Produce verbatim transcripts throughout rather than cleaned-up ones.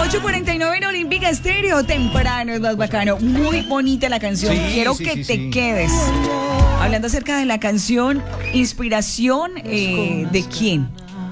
ocho cuarenta y nueve en Olímpica Estéreo. Temprano es más bacano. Muy bonita la canción. Sí, Quiero sí, que sí, te sí. quedes. Hablando acerca de la canción, inspiración eh, ¿de quién?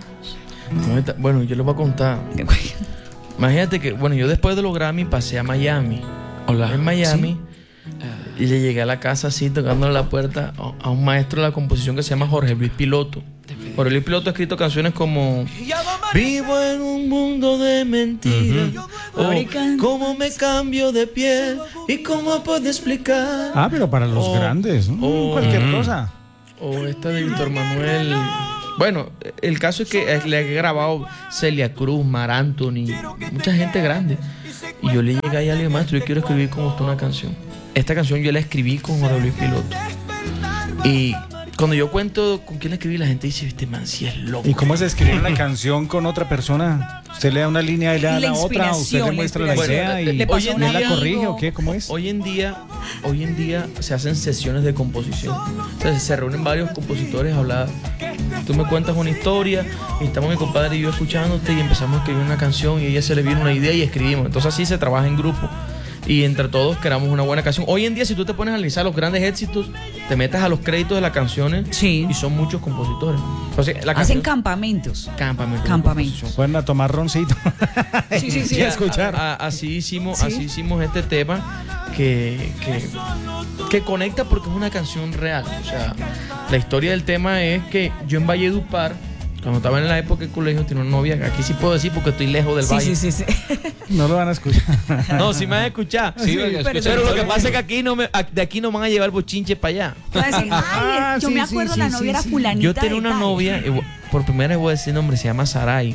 Bueno, yo les voy a contar. Imagínate que, bueno, yo después de los Grammy pasé a Miami. Hola. En Miami. ¿Sí? Y le llegué a la casa así, tocándole la puerta a, a un maestro de la composición que se llama Jorge Luis Piloto. Jorge Luis Piloto ha escrito canciones como Vivo en un mundo de mentiras, uh-huh. o Cómo me cambio de piel y cómo puedo explicar. Ah, pero para los o, grandes, ¿no? o, cualquier uh-huh. cosa. O esta de Víctor Manuel. Bueno, el caso es que le he grabado Celia Cruz, Mar Anthony, mucha gente grande. Y yo le llegué ahí al maestro, yo quiero escribir con usted una canción. Esta canción yo la escribí con Jorge Luis Piloto. Y cuando yo cuento con quién la escribí, la gente dice, este man sí es loco. ¿Y cómo es escribir una canción con otra persona? ¿Usted le da una línea y le da Y la la otra? ¿O usted le muestra la idea Bueno, y le pasó él un la amigo. corrige o qué? ¿Cómo es? Hoy en día, hoy en día se hacen sesiones de composición. Entonces se reúnen varios compositores a hablar. Tú me cuentas una historia y estamos mi compadre y yo escuchándote y empezamos a escribir una canción y a ella se le viene una idea y escribimos. Entonces así se trabaja en grupo. Y entre todos creamos una buena canción. Hoy en día, si tú te pones a analizar los grandes éxitos, te metes a los créditos de las canciones, sí. y son muchos compositores. Entonces, la Hacen canción, campamentos. Campamentos. Campamentos. Pueden a tomar roncito. Sí, sí, sí. Y a escuchar. A, a, así, hicimos, ¿Sí? así hicimos este tema que, que, que conecta porque es una canción real. O sea, la historia del tema es que yo en Valledupar, cuando estaba en la época del colegio, tenía una novia, aquí sí puedo decir porque estoy lejos del Sí, valle. sí, sí, sí. No lo van a escuchar. No, sí me van a escuchar. Sí, Sí, pero, pero, pero lo que pasa es que aquí no me, de aquí no van a llevar bochinche para allá. Te va a decir, ay, Ah, yo sí, me sí, acuerdo sí, la sí, novia era sí. fulanita. Yo tenía de una tal. novia, y por primera vez voy a decir nombre, se llama Saray.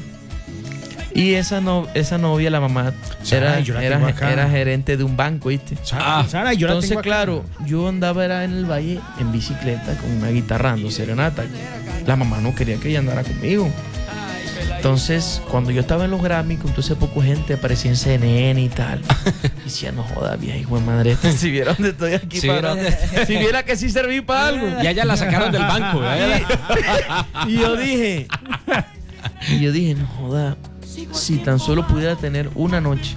Y esa, no, esa novia, la mamá, Saray, era, yo la era, tengo acá. era gerente de un banco, ¿viste? Sara, Sara, yo la Entonces, tengo acá. claro, yo andaba era en el valle en bicicleta con una guitarrando, serenata. La mamá no quería que ella andara conmigo. Entonces, cuando yo estaba en los Grammy, con toda esa poco gente, aparecía en C N N y tal. Y decía, no joda, vieja hijo de madre. Si viera dónde estoy aquí Sí, para... ¿dónde? Si viera que sí serví para algo. Y a ella la sacaron del banco. ¿eh? Y yo dije... Y yo dije, no joda, si tan solo pudiera tener una noche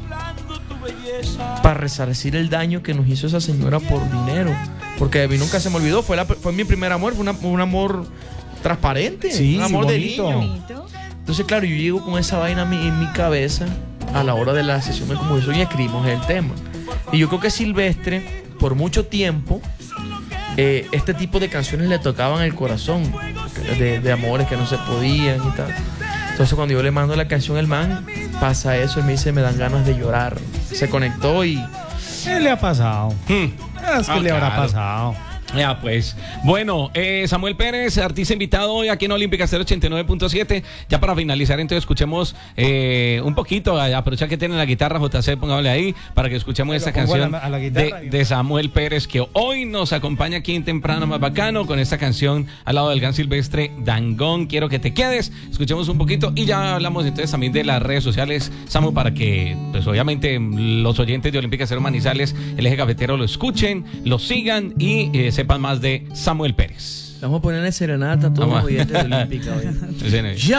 para resarcir el daño que nos hizo esa señora por dinero. Porque a mí nunca se me olvidó, fue, la, fue mi primer amor, fue una, un amor transparente, Sí, un amor de bonito. niño. Bonito. Entonces, claro, yo llego con esa vaina en mi, en mi cabeza a la hora de la sesión de composición y escribimos el tema. Y yo creo que Silvestre, por mucho tiempo, eh, este tipo de canciones le tocaban el corazón, de, de amores que no se podían y tal. Entonces, cuando yo le mando la canción al man, pasa eso, él me dice, me dan ganas de llorar. Se conectó y... ¿Qué le ha pasado? Hmm. Es que Ah, le habrá claro. pasado. Ya, pues. Bueno, eh, Samuel Pérez, artista invitado hoy aquí en Olímpica Estéreo ochenta y nueve punto siete. Ya para finalizar, entonces escuchemos eh, un poquito, aprovechar que tiene la guitarra, J C, póngale ahí, para que escuchemos Lo esta pongo canción a la- a la guitarra de, y- de Samuel Pérez, que hoy nos acompaña aquí en Temprano Más Bacano, con esta canción al lado del gran Silvestre Dangond. Quiero que te quedes, escuchemos un poquito y ya hablamos entonces también de las redes sociales, Samu, para que, pues obviamente, los oyentes de Olímpica Estéreo Manizales, el eje cafetero, lo escuchen, lo sigan y eh, sepan más de Samuel Pérez. Vamos a ponerle serenata a todos Vamos. los oyentes de Olímpica hoy. Sí,